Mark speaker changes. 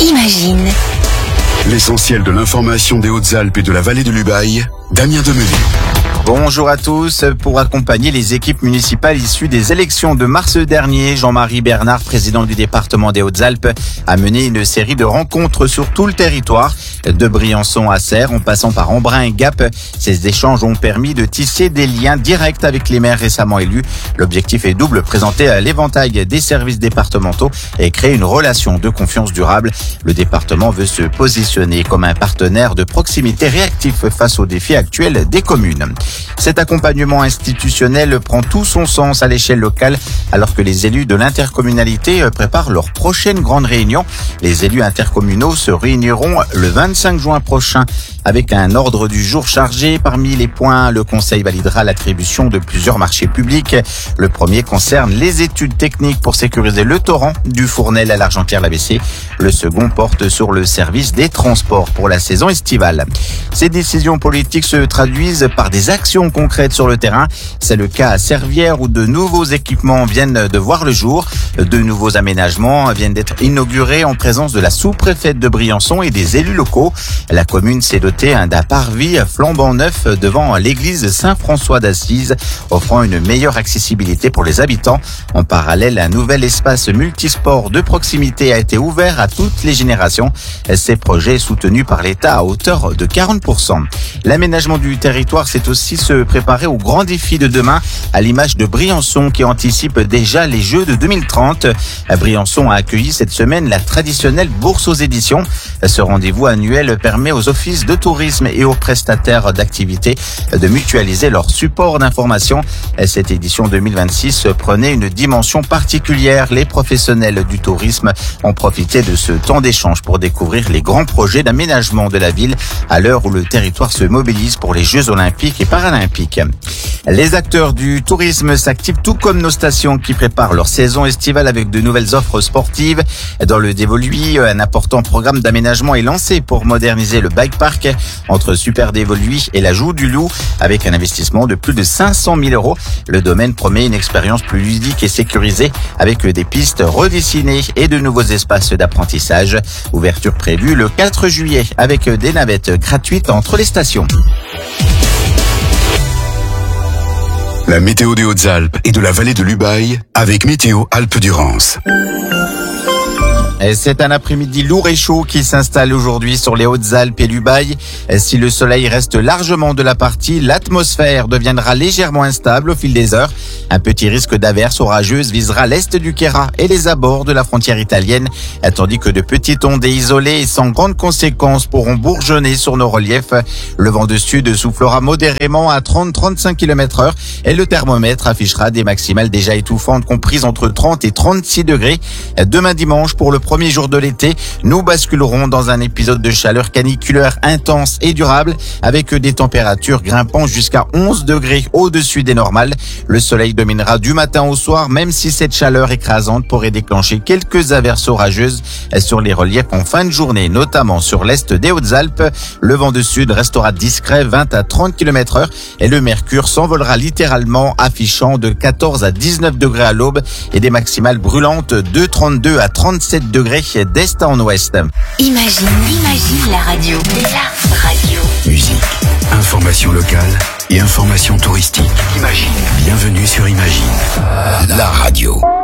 Speaker 1: Imagine.
Speaker 2: L'essentiel de l'information des Hautes-Alpes et de la vallée de l'Ubaye, Damien Demenu.
Speaker 3: Bonjour à tous. Pour accompagner les équipes municipales issues des élections de mars dernier, Jean-Marie Bernard, président du département des Hautes-Alpes, a mené une série de rencontres sur tout le territoire, de Briançon à Serres, en passant par Embrun et Gap. Ces échanges ont permis de tisser des liens directs avec les maires récemment élus. L'objectif est double, présenter l'éventail des services départementaux et créer une relation de confiance durable. Le département veut se positionner comme un partenaire de proximité réactif face aux défis actuels des communes. Cet accompagnement institutionnel prend tout son sens à l'échelle locale alors que les élus de l'intercommunalité préparent leur prochaine grande réunion. Les élus intercommunaux se réuniront le 25 juin prochain avec un ordre du jour chargé. Parmi les points, le Conseil validera l'attribution de plusieurs marchés publics. Le premier concerne les études techniques pour sécuriser le torrent du Fournel à l'Argentière-la-Bessée. Le second porte sur le service des transports pour la saison estivale. Ces décisions politiques se traduisent par des actions concrètes sur le terrain. C'est le cas à Servières où de nouveaux équipements viennent de voir le jour. De nouveaux aménagements viennent d'être inaugurés en présence de la sous-préfète de Briançon et des élus locaux. La commune s'est dotée d'un parvis flambant neuf devant l'église Saint-François d'Assise, offrant une meilleure accessibilité pour les habitants. En parallèle, un nouvel espace multisport de proximité a été ouvert à toutes les générations. Ces projets soutenus par l'État à hauteur de 40%. L'aménagement du territoire, c'est aussi se préparer aux grands défis de demain, à l'image de Briançon qui anticipe déjà les Jeux de 2030. Briançon a accueilli cette semaine la traditionnelle bourse aux éditions. Ce rendez-vous annuel permet aux offices de tourisme et aux prestataires d'activités de mutualiser leur support d'information. Cette édition 2026 prenait une dimension particulière. Les professionnels du tourisme ont profité de ce temps d'échange pour découvrir les grands projets d'aménagement de la ville à l'heure où le territoire se mobilise pour les Jeux olympiques et paralympiques. Les acteurs du tourisme s'activent tout comme nos stations qui préparent leur saison estivale avec de nouvelles offres sportives. Dans le Dévoluy, un important programme d'aménagement est lancé pour moderniser le bike park entre Super Dévoluy et la Joue du Loup avec un investissement de plus de 500 000 euros. Le domaine promet une expérience plus ludique et sécurisée avec des pistes redessinées et de nouveaux espaces d'apprentissage. Ouverture prévue le 4 juillet avec des navettes gratuites entre les stations.
Speaker 2: La météo des Hautes-Alpes et de la vallée de l'Ubaye avec Météo Alpes-Durance.
Speaker 3: C'est un après-midi lourd et chaud qui s'installe aujourd'hui sur les Hautes-Alpes et l'Ubaye. Si le soleil reste largement de la partie, l'atmosphère deviendra légèrement instable au fil des heures. Un petit risque d'averse orageuse visera l'est du Queyras et les abords de la frontière italienne, tandis que de petites ondées isolées et sans grandes conséquences pourront bourgeonner sur nos reliefs. Le vent de sud soufflera modérément à 30-35 km/h et le thermomètre affichera des maximales déjà étouffantes comprises entre 30 et 36 degrés. Demain dimanche, pour le premier jour de l'été, nous basculerons dans un épisode de chaleur caniculaire intense et durable avec des températures grimpant jusqu'à 11 degrés au-dessus des normales. Le soleil dominera du matin au soir, même si cette chaleur écrasante pourrait déclencher quelques averses orageuses sur les reliefs en fin de journée, notamment sur l'est des Hautes-Alpes. Le vent de sud restera discret, 20 à 30 km/h et le mercure s'envolera littéralement, affichant de 14 à 19 degrés à l'aube et des maximales brûlantes de 32 à 37 degrés d'est en ouest.
Speaker 1: Imagine la radio. La radio.
Speaker 2: Musique, information locale et information touristique. Imagine. Bienvenue sur Imagine, la radio.